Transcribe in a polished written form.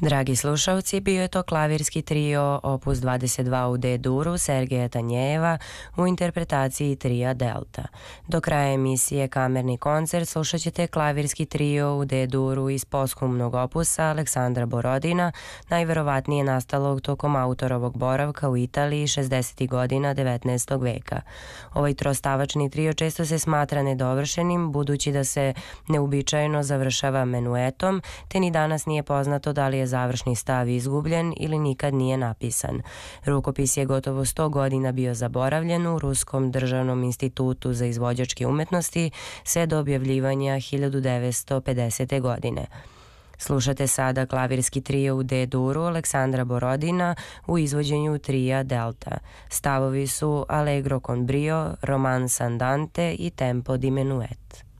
Dragi slušalci, bio je to klavirski trio opus 22 u D-duru Sergeja Tanjeva u interpretaciji trija Delta. Do kraja emisije Kamerni koncert slušat ćete klavirski trio u D-duru iz posthumnog opusa Aleksandra Borodina, najverovatnije nastalog tokom autorovog boravka u Italiji 60. godina 19. veka. Ovaj trostavačni trio često se smatra nedovršenim, budući da se neuobičajeno završava menuetom, te ni danas nije poznato da li je završni stav izgubljen ili nikad nije napisan. Rukopis je gotovo 100 godina bio zaboravljen u Ruskom državnom institutu za izvođačke umetnosti sve do objavljivanja 1950. godine. Slušate sada klavirski trio u D-duru Aleksandra Borodina u izvođenju trija Delta. Stavovi su Allegro con brio, Romanza andante i Tempo di menuet.